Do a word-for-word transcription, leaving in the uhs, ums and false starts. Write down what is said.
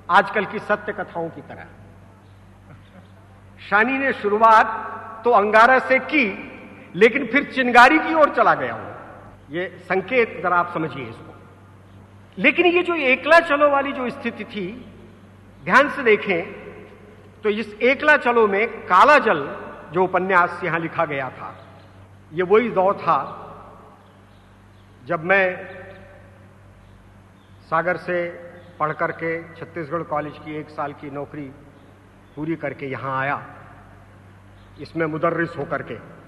आजकल की सत्य कथाओं की तरह। शानी ने शुरुआत तो अंगारा से की, लेकिन फिर चिंगारी की ओर चला गया हूं। ये संकेत जरा आप समझिए इसको। लेकिन ये जो एकला चलो वाली जो स्थिति थी, ध्यान से देखें तो इस एकला चलो में काला जल जो उपन्यास यहां लिखा गया था, ये वही दौर था जब मैं सागर से पढ़ करके छत्तीसगढ़ कॉलेज की एक साल की नौकरी पूरी करके यहां आया, इसमें मुदर्रिस होकर के।